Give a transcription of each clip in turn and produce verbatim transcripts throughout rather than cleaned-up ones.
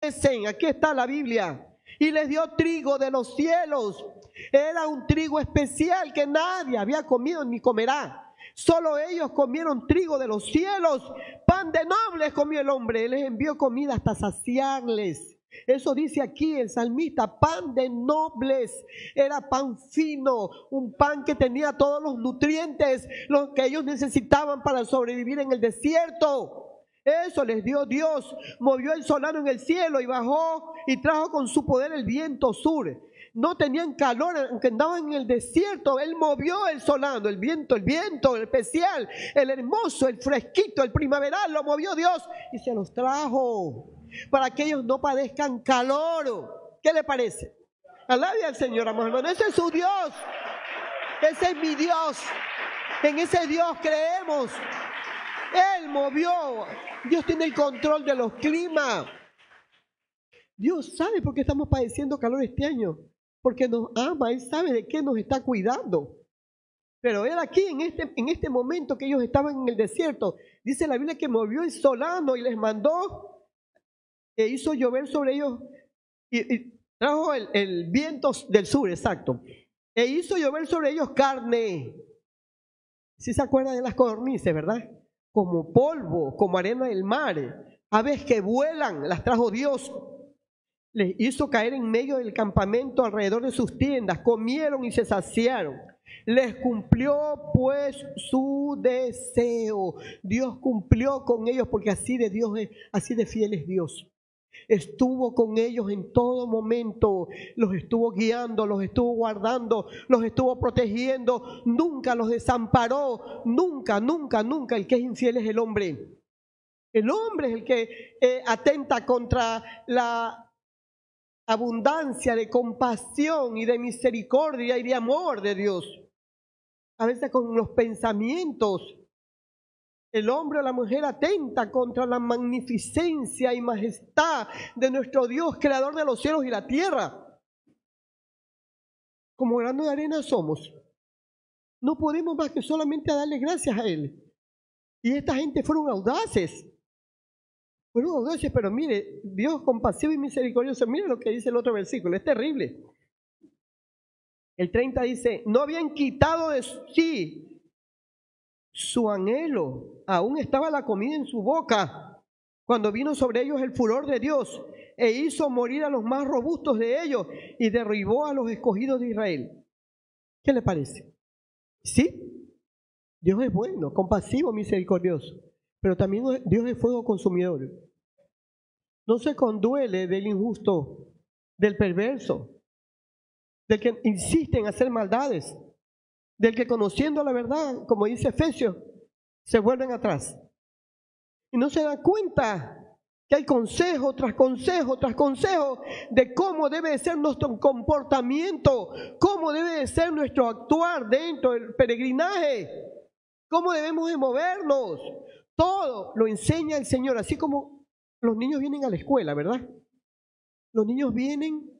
obedecen. Aquí está la Biblia. Y les dio trigo de los cielos. Era un trigo especial que nadie había comido ni comerá. Solo ellos comieron trigo de los cielos. Pan de nobles comió el hombre. Él les envió comida hasta saciarles. Eso dice aquí el salmista, pan de nobles. Era pan fino, un pan que tenía todos los nutrientes, los que ellos necesitaban para sobrevivir en el desierto. Eso les dio Dios. Movió el solano en el cielo y bajó y trajo con su poder el viento sur. No tenían calor, aunque andaban en el desierto. Él movió el solano, el viento, el viento, el especial, el hermoso, el fresquito, el primaveral, lo movió Dios y se los trajo para que ellos no padezcan calor. ¿Qué le parece? Alabe al Señor, amados hermanos. Ese es su Dios. Ese es mi Dios. En ese Dios creemos. Él movió. Dios tiene el control de los climas. Dios sabe por qué estamos padeciendo calor este año. Porque nos ama. Él sabe de qué nos está cuidando. Pero Él aquí, en este, en este momento que ellos estaban en el desierto, dice la Biblia que movió el solano y les mandó, e hizo llover sobre ellos, y, y trajo el, el viento del sur, exacto, e hizo llover sobre ellos carne. Si se acuerdan de las codornices, ¿verdad? Como polvo, como arena del mar, aves que vuelan, las trajo Dios. Les hizo caer en medio del campamento alrededor de sus tiendas, comieron y se saciaron. Les cumplió pues su deseo. Dios cumplió con ellos, porque así de Dios es, así de fiel es Dios. Estuvo con ellos en todo momento, los estuvo guiando, los estuvo guardando, los estuvo protegiendo, nunca los desamparó, nunca, nunca, nunca. El que es infiel es el hombre. El hombre es el que eh, atenta contra la abundancia de compasión y de misericordia y de amor de Dios. A veces con los pensamientos, el hombre o la mujer atenta contra la magnificencia y majestad de nuestro Dios, creador de los cielos y la tierra. Como grano de arena somos. No podemos más que solamente darle gracias a Él. Y esta gente fueron audaces. Fueron audaces, pero mire, Dios compasivo y misericordioso. Mire lo que dice el otro versículo, es terrible. El treinta dice, no habían quitado de sí su anhelo, aún estaba la comida en su boca, cuando vino sobre ellos el furor de Dios, e hizo morir a los más robustos de ellos, y derribó a los escogidos de Israel. ¿Qué le parece? ¿Sí? Dios es bueno, compasivo, misericordioso, pero también Dios es fuego consumidor. No se conduele del injusto, del perverso, del que insiste en hacer maldades, del que conociendo la verdad, como dice Efesios, se vuelven atrás. Y no se dan cuenta que hay consejo tras consejo tras consejo de cómo debe de ser nuestro comportamiento, cómo debe de ser nuestro actuar dentro del peregrinaje, cómo debemos de movernos. Todo lo enseña el Señor, así como los niños vienen a la escuela, ¿verdad? Los niños vienen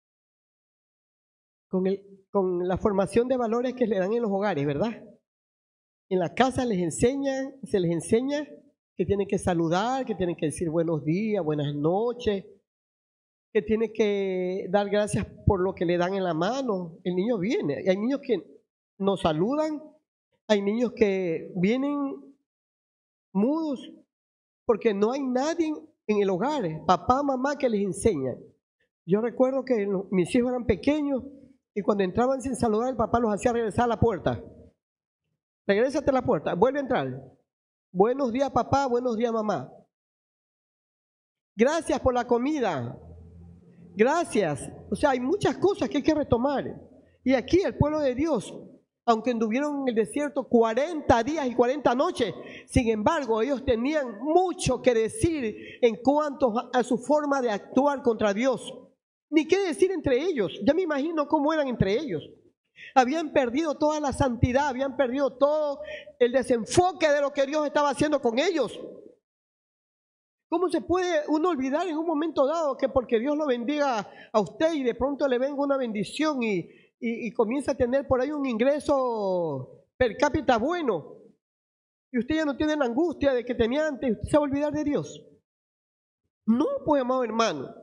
con, el, con la formación de valores que le dan en los hogares, ¿verdad? En la casa les enseñan, se les enseña que tienen que saludar, que tienen que decir buenos días, buenas noches, que tienen que dar gracias por lo que le dan en la mano. El niño viene, hay niños que nos saludan, hay niños que vienen mudos porque no hay nadie en el hogar, papá, mamá, que les enseñan. Yo recuerdo que mis hijos eran pequeños y cuando entraban sin saludar, el papá los hacía regresar a la puerta. Regrésate a la puerta, vuelve a entrar. Buenos días, papá, buenos días, mamá. Gracias por la comida. Gracias. O sea, hay muchas cosas que hay que retomar. Y aquí el pueblo de Dios, aunque anduvieron en el desierto cuarenta días y cuarenta noches, sin embargo, ellos tenían mucho que decir en cuanto a su forma de actuar contra Dios. Ni qué decir entre ellos. Ya me imagino cómo eran entre ellos. Habían perdido toda la santidad, habían perdido todo el desenfoque de lo que Dios estaba haciendo con ellos. ¿Cómo se puede uno olvidar en un momento dado que porque Dios lo bendiga a usted y de pronto le venga una bendición y, y, y comienza a tener por ahí un ingreso per cápita bueno y usted ya no tiene la angustia de que tenía antes, usted se va a olvidar de Dios? No, pues, amado hermano.